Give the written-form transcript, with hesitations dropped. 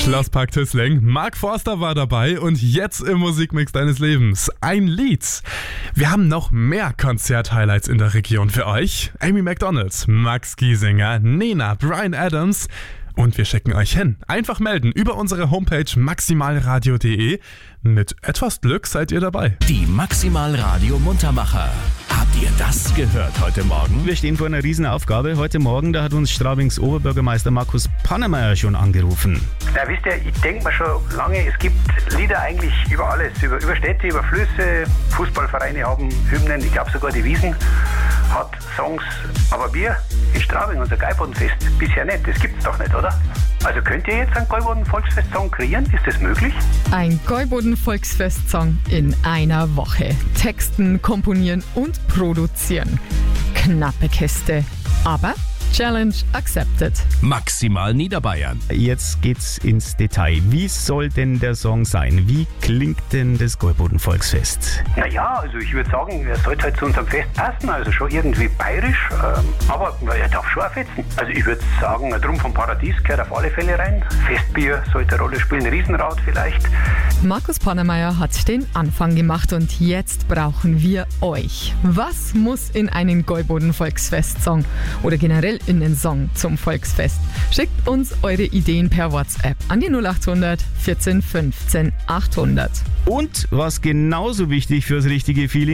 Schlosspark Tüßling. Mark Forster war dabei und jetzt im Musikmix deines Lebens ein Lied. Wir haben noch mehr Konzert-Highlights in der Region für euch. Amy Macdonald, Max Giesinger, Nena, Bryan Adams. Und wir schicken euch hin. Einfach melden über unsere Homepage maximalradio.de. Mit etwas Glück seid ihr dabei. Die Maximalradio Muntermacher. Habt ihr das gehört heute Morgen? Wir stehen vor einer Riesenaufgabe. Heute Morgen, da hat uns Straubings Oberbürgermeister Markus Pannemeyer schon angerufen. Ja, wisst ihr, ich denke mir schon lange, es gibt Lieder eigentlich über alles, über Städte, über Flüsse, Fußballvereine haben Hymnen, ich glaube sogar die Wiesn hat Songs, aber wir in Straubing, unser Geibodenfest, bisher nicht, das gibt's doch nicht, oder? Also könnt ihr jetzt einen Gäuboden-Volksfest-Song kreieren? Ist das möglich? Ein Gäuboden-Volksfest-Song in einer Woche. Texten, komponieren und produzieren. Knappe Kiste, aber Challenge accepted. Maximal Niederbayern. Jetzt geht's ins Detail. Wie soll denn der Song sein? Wie klingt denn das Gäuboden-Volksfest? Naja, also ich würde sagen, er sollte halt zu unserem Fest passen, also schon irgendwie bayerisch, aber er darf schon auch fetzen. Also ich würde sagen, ein Drum vom Paradies gehört auf alle Fälle rein. Festbier sollte eine Rolle spielen, Riesenrad vielleicht. Markus Pannemeyer hat den Anfang gemacht und jetzt brauchen wir euch. Was muss in einen Gäuboden-Volksfest-Song oder generell in den Song zum Volksfest? Schickt uns eure Ideen per WhatsApp an die 0800 14 15 800. Und was genauso wichtig fürs richtige Feeling